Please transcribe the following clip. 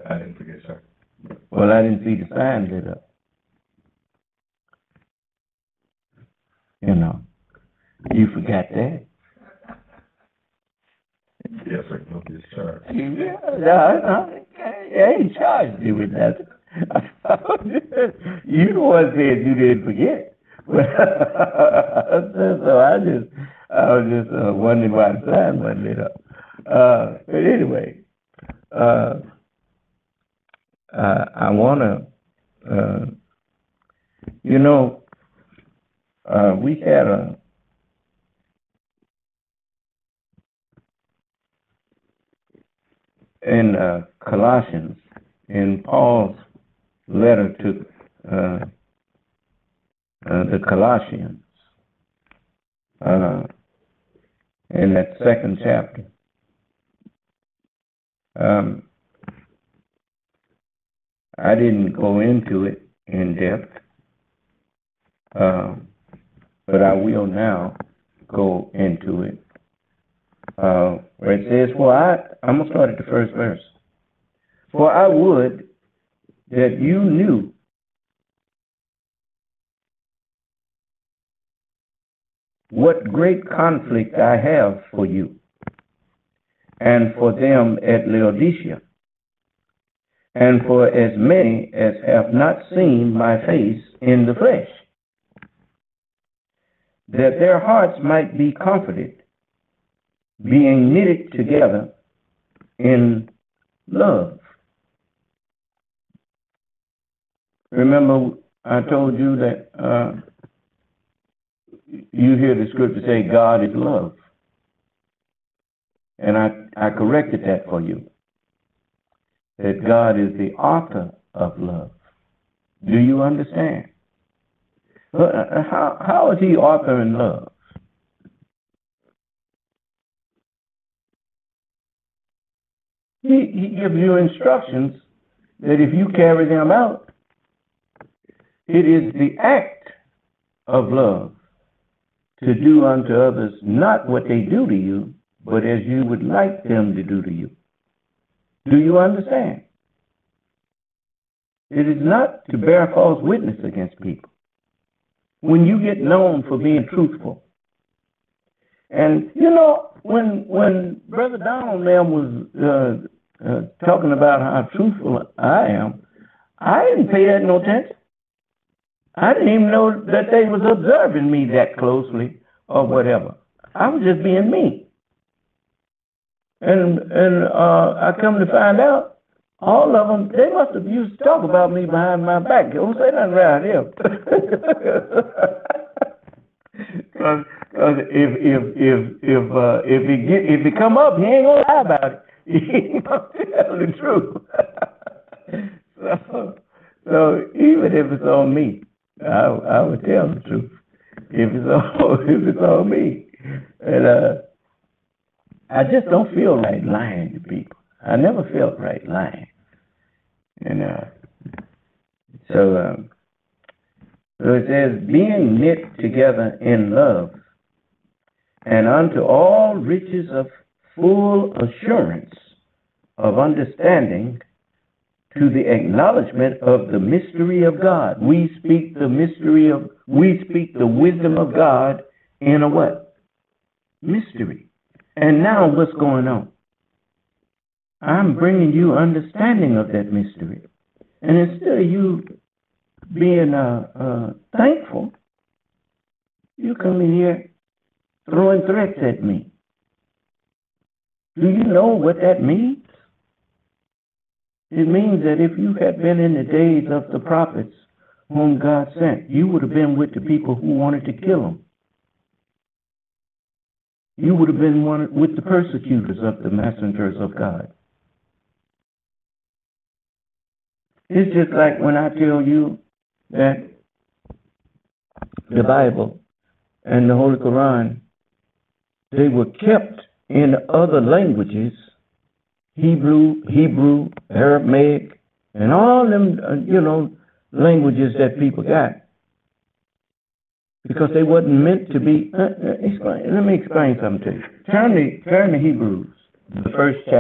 I didn't forget, sir. Well, I didn't see the sign lit up. You know, you forgot that. Yes, sir. No, yes, sir. Yeah, no, I ain't charged you with that. You the one said you didn't forget. So I was just wondering why the sign wasn't lit up. But anyway, I wanna, you know, we had in Colossians, in Paul's letter to the Colossians, in that second chapter, I didn't go into it in depth, but I will now go into it. Where it says, I'm going to start at the first verse. For I would that you knew what great conflict I have for you and for them at Laodicea, and for as many as have not seen my face in the flesh, that their hearts might be comforted, being knitted together in love. Remember, I told you that you hear the scripture say God is love. And I corrected that for you. That God is the author of love. Do you understand? How is he authoring love? He gives you instructions that if you carry them out, it is the act of love to do unto others not what they do to you, but as you would like them to do to you. Do you understand? It is not to bear false witness against people. When you get known for being truthful, and you know, when Brother Donald Lamb was talking about how truthful I am, I didn't pay that no attention. I didn't even know that they was observing me that closely or whatever. I was just being me. And I come to find out, all of them, they must have used to talk about me behind my back. Don't say nothing around here. Because if it come up, he ain't gonna lie about it. He gonna tell the truth. So even if it's on me, I would tell the truth. If it's on me, and I just don't feel right lying to people. I never felt right lying, and so it says, being knit together in love, and unto all riches of full assurance of understanding, to the acknowledgement of the mystery of God. We speak the wisdom of God in a what? Mystery. And now what's going on? I'm bringing you understanding of that mystery. And instead of you being thankful, you come in here throwing threats at me. Do you know what that means? It means that if you had been in the days of the prophets whom God sent, you would have been with the people who wanted to kill them. You would have been with the persecutors of the messengers of God. It's just like when I tell you that the Bible and the Holy Quran, they were kept in other languages, Hebrew, Aramaic, and all them, languages that people got. Because they wasn't meant to be, let me explain something to you. Turn to Hebrews, the first chapter.